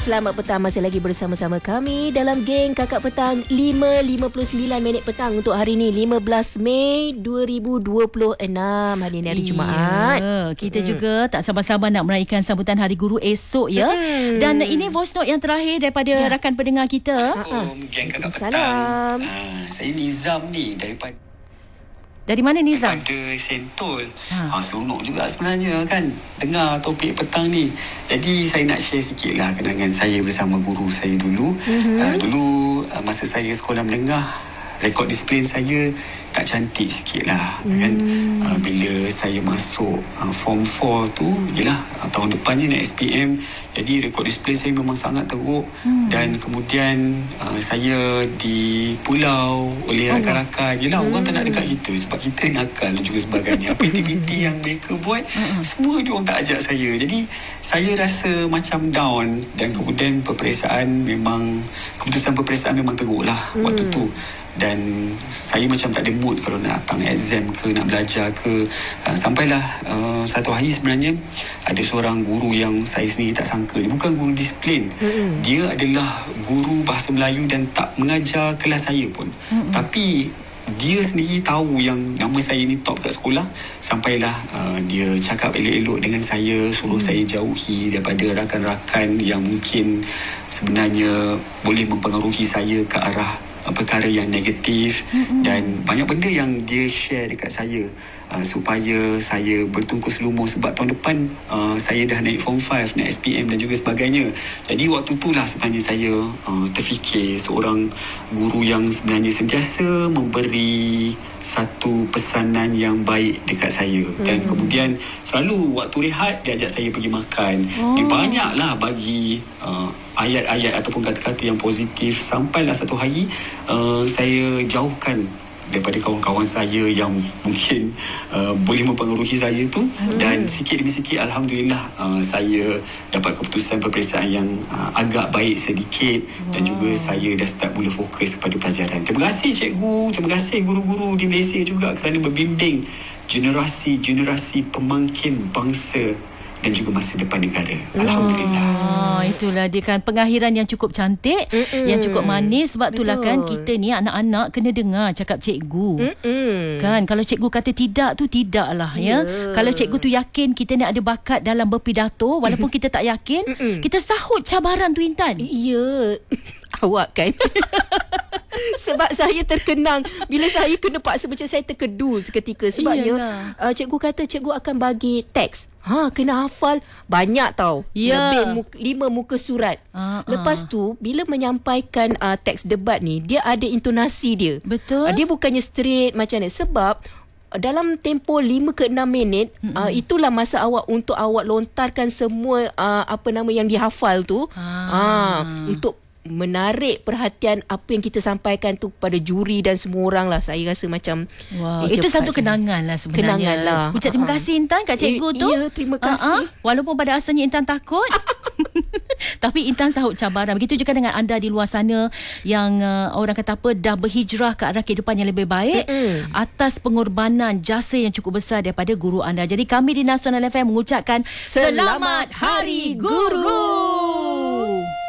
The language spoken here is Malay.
selamat petang. Masih lagi bersama-sama kami dalam geng Kakak Petang 5.59 petang untuk hari ini 15 Mei 2026. Hari ini hari Jumaat. Kita juga tak sabar-sabar nak meraihkan sambutan Hari Guru esok ya. Dan ini voice note yang terakhir daripada rakan pendengar kita. Assalamualaikum geng Kakak Petang. Saya Nizam ni Dari mana Nizam? daripada Sentul. Seronok juga sebenarnya kan dengar topik petang ni. Jadi saya nak share sikit lah kenangan saya bersama guru saya dulu. Dulu masa saya sekolah menengah, rekod disiplin saya tak cantik sikit lah kan. Bila saya masuk form 4 tu, yelah tahun depannya nak SPM, jadi rekod disiplin saya memang sangat teruk. Dan kemudian saya dipulau oleh rakan-rakan. Yelah orang tak nak dekat kita sebab kita nakal dan juga sebagainya. Apa aktiviti yang mereka buat, semua diorang tak ajak saya. Jadi saya rasa macam down. Dan kemudian keputusan peperiksaan memang teruk lah waktu tu. Dan saya macam tak ada mood kalau nak datang exam ke, nak belajar ke. Sampailah satu hari sebenarnya ada seorang guru yang saya sendiri tak sangka. Dia bukan guru disiplin. Dia adalah guru bahasa Melayu dan tak mengajar kelas saya pun. Tapi dia sendiri tahu yang nama saya ni top kat sekolah. Sampailah dia cakap elok-elok dengan saya, suruh saya jauhi daripada rakan-rakan yang mungkin sebenarnya boleh mempengaruhi saya ke arah perkara yang negatif. Dan banyak benda yang dia share dekat saya supaya saya bertungkus lumus. Sebab tahun depan saya dah naik form 5, naik SPM dan juga sebagainya. Jadi waktu itulah sebenarnya saya terfikir seorang guru yang sebenarnya sentiasa memberi satu pesanan yang baik dekat saya. Dan kemudian selalu waktu rehat dia ajak saya pergi makan. Dia banyaklah bagi ayat-ayat ataupun kata-kata yang positif. Sampailah satu hari saya jauhkan daripada kawan-kawan saya yang mungkin boleh mempengaruhi saya tu. Dan sikit demi sikit alhamdulillah saya dapat keputusan peperiksaan yang agak baik sedikit. Dan juga saya dah start mula fokus kepada pelajaran. Terima kasih cikgu, terima kasih guru-guru di Malaysia juga kerana membimbing generasi-generasi pemangkin bangsa dan juga masa depan negara. Alhamdulillah. Itulah dia kan pengakhiran yang cukup cantik, yang cukup manis. Sebab itulah kan kita ni anak-anak kena dengar cakap cikgu. Kan kalau cikgu kata tidak tu tidaklah ya. Kalau cikgu tu yakin kita ni ada bakat dalam berpidato, walaupun kita tak yakin, kita sahut cabaran tu Intan. Ya. Awak kan. Sebab saya terkenang bila saya kena paksa, macam saya terkedu seketika. Sebabnya cikgu kata cikgu akan bagi teks. Kena hafal banyak tau. Lebih 5 muka surat. Lepas tu bila menyampaikan teks debat ni, dia ada intonasi dia. Betul. Dia bukannya straight macam ni. Sebab dalam tempoh 5 ke 6 minit itulah masa awak untuk awak lontarkan semua yang dihafal tu. Untuk menarik perhatian apa yang kita sampaikan tu pada juri dan semua orang lah. Saya rasa macam itu satu kenangan lah sebenarnya. Kenangan lah. Ucap terima kasih Intan kat cikgu tu. Ya, terima kasih. Walaupun pada asalnya Intan takut tapi Intan sahut cabaran. Begitu juga dengan anda di luar sana yang orang kata apa, dah berhijrah ke arah kehidupan yang lebih baik atas pengorbanan jasa yang cukup besar daripada guru anda. Jadi kami di Nasional FM mengucapkan Selamat Hari Guru.